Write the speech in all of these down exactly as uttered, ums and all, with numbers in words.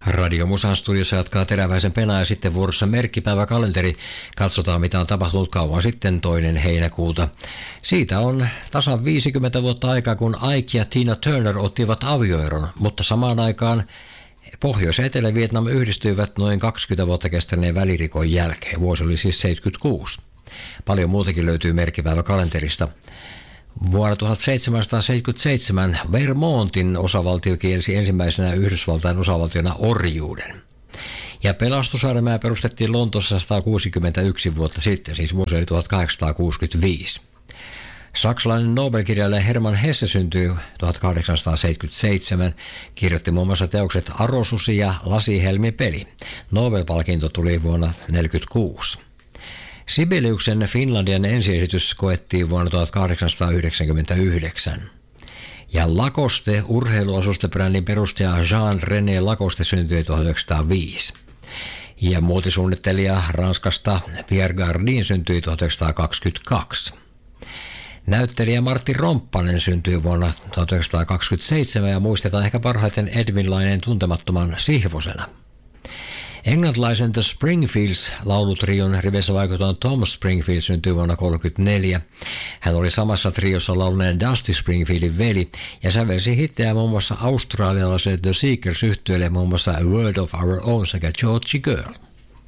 Radio Musan studiossa jatkaa Teräväisen Pena ja sitten vuorossa merkkipäiväkalenteri. Katsotaan mitä on tapahtunut kauan sitten toinen heinäkuuta. Siitä on tasan viisikymmentä vuotta aikaa kun Ike ja Tina Turner ottivat avioeron, mutta samaan aikaan Pohjois- ja Etelä-Vietnam yhdistyivät noin kaksikymmentä vuotta kestäneen välirikon jälkeen. Vuosi oli siis seitsemänkymmentäkuusi. Paljon muutakin löytyy merkkipäiväkalenterista. Vuonna tuhatseitsemänsataaseitsemänkymmentäseitsemän Vermontin osavaltio kielsi ensimmäisenä Yhdysvaltain osavaltiona orjuuden. Ja pelastusarmeija perustettiin Lontoossa sata kuusikymmentäyksi vuotta sitten, siis vuosi oli tuhatkahdeksansataakuusikymmentäviisi. Saksalainen Nobel-kirjailija Hermann Hesse syntyi tuhatkahdeksansataaseitsemänkymmentäseitsemän, kirjoitti muun muassa teokset Arosusi ja Lasihelmi-peli. Nobel-palkinto tuli vuonna tuhatyhdeksänsataaneljäkymmentäkuusi. Sibeliuksen Finlandian ensiesitys koettiin vuonna tuhatkahdeksansataayhdeksänkymmentäyhdeksän. Ja Lacoste, urheiluasustebrändin perustaja Jean-René Lacoste syntyi tuhatyhdeksänsataaviisi. Ja muotisuunnittelija Ranskasta Pierre Gardin syntyi tuhatyhdeksänsataakaksikymmentäkaksi. Näyttelijä Martti Romppanen syntyi vuonna tuhatyhdeksänsataakaksikymmentäseitsemän ja muistetaan ehkä parhaiten Edwin Laineen Tuntemattoman Sihvosena. Englantilaisen The Springfields laulutrion riveissä vaikutaan Tom Springfield syntyi vuonna tuhatyhdeksänsataakolmekymmentäneljä. Hän oli samassa triossa lauluneen Dusty Springfieldin veli ja sävelsi hittejä muun muassa australialaiselle The Seekers-yhtyeelle muun muassa A World of Our Own sekä Georgie Girl. Vuonna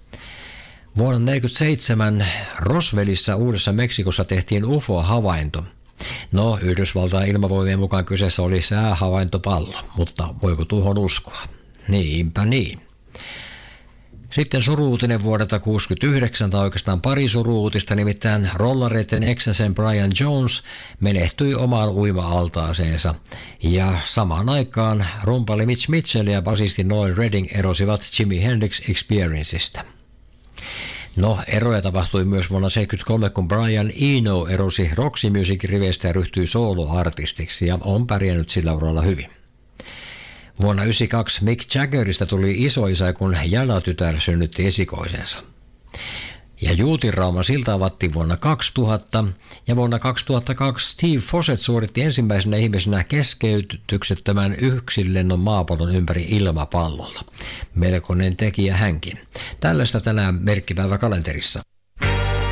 tuhatyhdeksänsataaneljäkymmentäseitsemän Roswellissä Uudessa Meksikossa tehtiin U F O-havainto. No, Yhdysvaltain ilmavoimien mukaan kyseessä oli säähavaintopallo, mutta voiko tuohon uskoa? Niinpä niin. Sitten suru-uutinen vuodelta tuhatyhdeksänsataakuusikymmentäyhdeksän, tai oikeastaan pari suru-uutista, nimittäin rollareiden eksäsen Brian Jones menehtyi omaan uima-altaaseensa. Ja samaan aikaan rumpali Mitch Mitchell ja basisti Noel Redding erosivat Jimi Hendrix Experienceista. No, eroja tapahtui myös vuonna tuhatyhdeksänsataaseitsemänkymmentäkolme, kun Brian Eno erosi Roxy Musicin riveistä ja ryhtyi soloartistiksi ja on pärjännyt sillä uralla hyvin. Vuonna tuhatyhdeksänsataayhdeksänkymmentäkaksi Mick Jaggerista tuli isoisä, kun Jana-tytär synnytti esikoisensa. Ja Juutinrauman silta avattiin vuonna kaksituhatta ja vuonna kaksituhattakaksi Steve Fossett suoritti ensimmäisenä ihmisenä keskeytyksettömän yksinlennon maapallon ympäri ilmapallolla. Melkoinen tekijä hänkin. Tällaista tänään merkkipäiväkalenterissa.